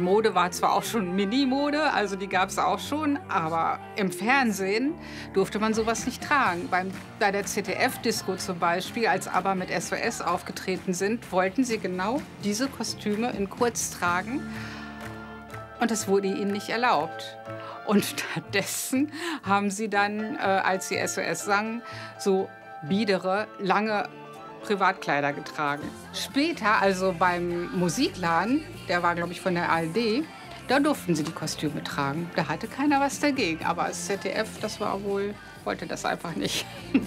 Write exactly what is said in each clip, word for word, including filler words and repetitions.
Mode war zwar auch schon Mini-Mode, also die gab es auch schon, aber im Fernsehen durfte man sowas nicht tragen. Beim, bei der Z D F-Disco zum Beispiel, als ABBA mit S O S aufgetreten sind, wollten sie genau diese Kostüme in kurz tragen. Und das wurde ihnen nicht erlaubt. Und stattdessen haben sie dann, äh, als sie S O S sangen, so biedere, lange Privatkleider getragen. Später, also beim Musikladen, der war, glaube ich, von der A R D, da durften sie die Kostüme tragen. Da hatte keiner was dagegen. Aber das Z D F, das war wohl, wollte das einfach nicht.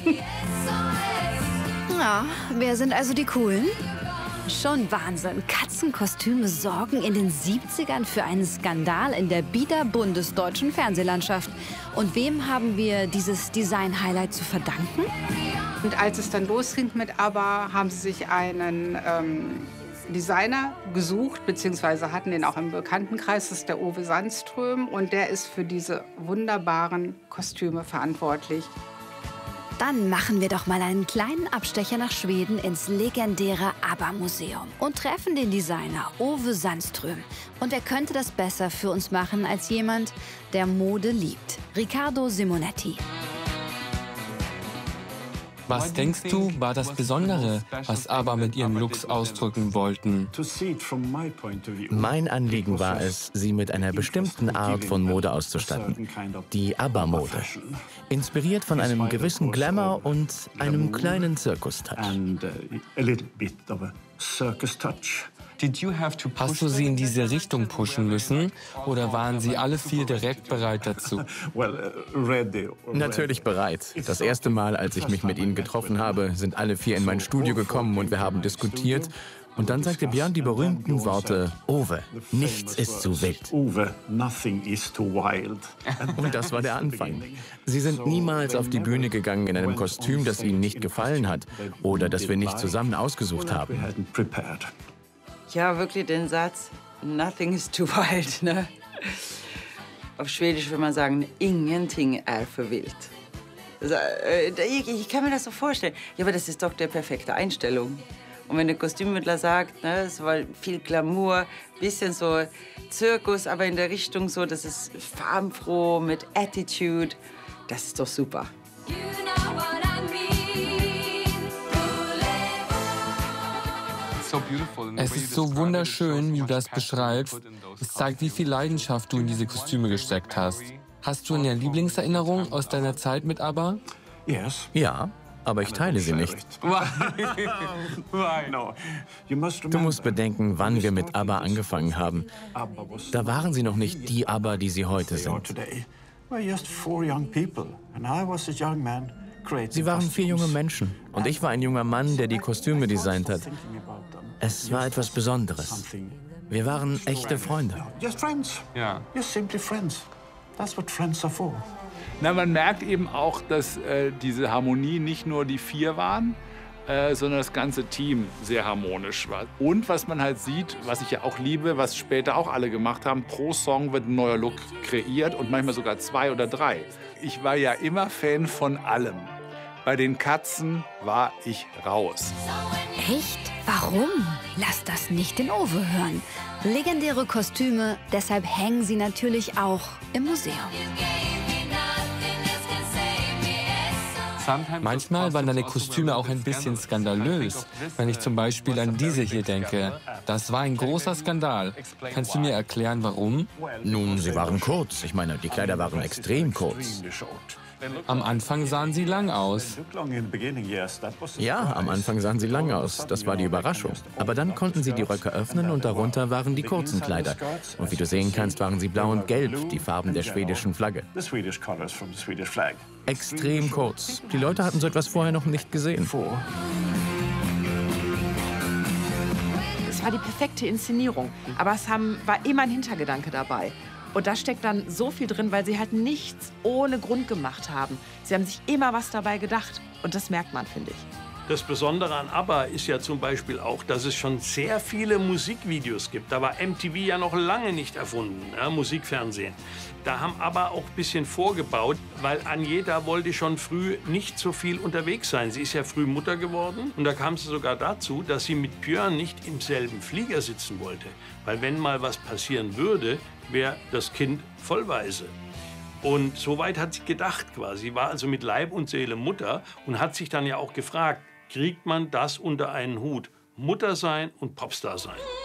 Ja, wer sind also die Coolen? Schon Wahnsinn. Katzenkostüme sorgen in den siebzigern für einen Skandal in der bieder-bundesdeutschen Fernsehlandschaft. Und wem haben wir dieses Design-Highlight zu verdanken? Und als es dann losging mit ABBA, haben sie sich einen ähm, Designer gesucht, beziehungsweise hatten den auch im Bekanntenkreis, das ist der Ove Sandström. Und der ist für diese wunderbaren Kostüme verantwortlich. Dann machen wir doch mal einen kleinen Abstecher nach Schweden ins legendäre ABBA-Museum und treffen den Designer Ove Sandström. Und er könnte das besser für uns machen als jemand, der Mode liebt. Riccardo Simonetti. Was denkst du, war das Besondere, was ABBA mit ihren Looks ausdrücken wollten? Mein Anliegen war es, sie mit einer bestimmten Art von Mode auszustatten. Die ABBA-Mode. Inspiriert von einem gewissen Glamour und einem kleinen Zirkus-Touch. Hast du sie in diese Richtung pushen müssen oder waren sie alle vier direkt bereit dazu? Natürlich bereit. Das erste Mal, als ich mich mit ihnen getroffen habe, sind alle vier in mein Studio gekommen und wir haben diskutiert. Und dann sagte Björn die berühmten Worte, Ove, nichts ist zu wild. Und das war der Anfang. Sie sind niemals auf die Bühne gegangen in einem Kostüm, das ihnen nicht gefallen hat oder das wir nicht zusammen ausgesucht haben. Ja, wirklich den Satz, nothing is too wild, ne? Auf Schwedisch würde man sagen, ingenting är för wild. Also, ich, ich kann mir das so vorstellen. Ja, aber das ist doch die perfekte Einstellung. Und wenn der Kostümmittler sagt, ne, es war viel Glamour, bisschen so Zirkus, aber in der Richtung so, das ist farbenfroh, mit Attitude, das ist doch super. Es ist so wunderschön, wie du das beschreibst. Es zeigt, wie viel Leidenschaft du in diese Kostüme gesteckt hast. Hast du eine Lieblingserinnerung aus deiner Zeit mit ABBA? Ja, aber ich teile sie nicht. Du musst bedenken, wann wir mit ABBA angefangen haben. Da waren sie noch nicht die ABBA, die sie heute sind. Sie waren vier junge Menschen und ich war ein junger Mann, der die Kostüme designt hat. Es war etwas Besonderes. Wir waren echte Freunde. Ja. Na, man merkt eben auch, dass äh, diese Harmonie nicht nur die vier waren, äh, sondern das ganze Team sehr harmonisch war. Und was man halt sieht, was ich ja auch liebe, was später auch alle gemacht haben, pro Song wird ein neuer Look kreiert und manchmal sogar zwei oder drei. Ich war ja immer Fan von allem. Bei den Katzen war ich raus. Echt? Warum? Lass das nicht den Ove hören. Legendäre Kostüme, deshalb hängen sie natürlich auch im Museum. Manchmal waren deine Kostüme auch ein bisschen skandalös. Wenn ich zum Beispiel an diese hier denke. Das war ein großer Skandal. Kannst du mir erklären, warum? Nun, sie waren kurz. Ich meine, die Kleider waren extrem kurz. Am Anfang sahen sie lang aus. Ja, am Anfang sahen sie lang aus. Das war die Überraschung. Aber dann konnten sie die Röcke öffnen und darunter waren die kurzen Kleider. Und wie du sehen kannst, waren sie blau und gelb, die Farben der schwedischen Flagge. Extrem kurz. Die Leute hatten so etwas vorher noch nicht gesehen. Es war die perfekte Inszenierung, aber es haben, war immer ein Hintergedanke dabei. Und da steckt dann so viel drin, weil sie halt nichts ohne Grund gemacht haben. Sie haben sich immer was dabei gedacht. Und das merkt man, finde ich. Das Besondere an ABBA ist ja zum Beispiel auch, dass es schon sehr viele Musikvideos gibt. Da war M T V ja noch lange nicht erfunden, ja, Musikfernsehen. Da haben ABBA auch ein bisschen vorgebaut, weil Agneta wollte schon früh nicht so viel unterwegs sein. Sie ist ja früh Mutter geworden und da kam es sogar dazu, dass sie mit Björn nicht im selben Flieger sitzen wollte. Weil wenn mal was passieren würde, wäre das Kind vollweise. Und so weit hat sie gedacht quasi. Sie war also mit Leib und Seele Mutter und hat sich dann ja auch gefragt, kriegt man das unter einen Hut? Mutter sein und Popstar sein.